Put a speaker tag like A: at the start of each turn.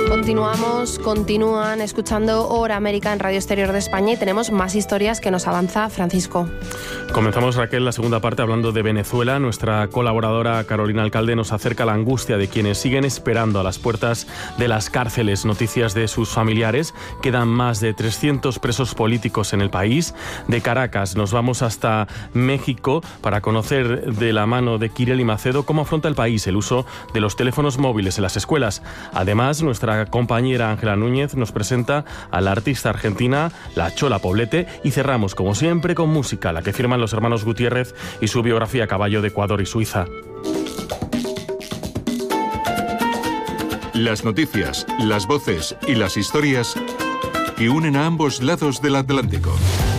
A: Continúan escuchando Hora América en Radio Exterior de España y tenemos más historias que nos avanza Francisco.
B: Comenzamos, Raquel, la segunda parte hablando de Venezuela. Nuestra colaboradora Carolina Alcalde nos acerca la angustia de quienes siguen esperando a las puertas de las cárceles. Noticias de sus familiares. Quedan más de 300 presos políticos en el país. De Caracas nos vamos hasta México para conocer de la mano de Kireli Macedo cómo afronta el país el uso de los teléfonos móviles en las escuelas. Además, nuestra compañera Ángela Núñez nos presenta a la artista argentina La Chola Poblete y cerramos, como siempre, con música, la que firman los hermanos Gutiérrez y su biografía a caballo de Ecuador y Suiza.
C: Las noticias, las voces y las historias que unen a ambos lados del Atlántico.